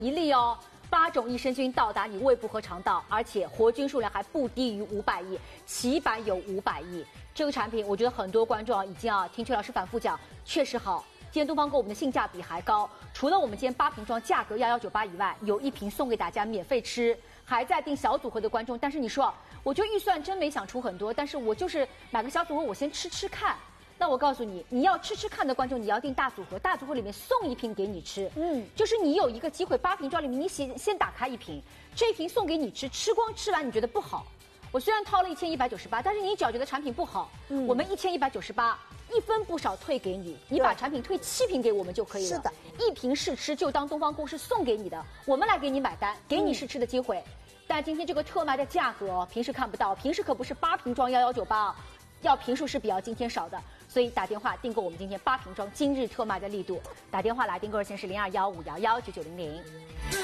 1粒哦，8种益生菌到达你胃部和肠道，而且活菌数量还不低于500亿，起版有500亿。这个产品，我觉得很多观众已经听邱老师反复讲，确实好。今天东方给我们的性价比还高，除了我们今天8瓶装价格1198以外，有1瓶送给大家免费吃，还在订小组合的观众，但是你说，我就预算真没想出很多，但是我就是买个小组合，我先吃吃看。那我告诉你，你要吃吃看的观众，你要订大组合，大组合里面送1瓶给你吃，就是你有一个机会，8瓶装里面你先打开1瓶，这1瓶送给你吃，吃光吃完你觉得不好，我虽然掏了1198，但是你只要觉得产品不好，我们1198，1分不少退给你，你把产品退7瓶给我们就可以了。是的，1瓶试吃就当东方公司送给你的，我们来给你买单，给你试吃的机会。但今天这个特卖的价格，平时看不到，平时可不是8瓶装1198，要瓶数是比今天少的。所以打电话订购我们今天8瓶装今日特卖的力度，打电话来订购热线是0215119900。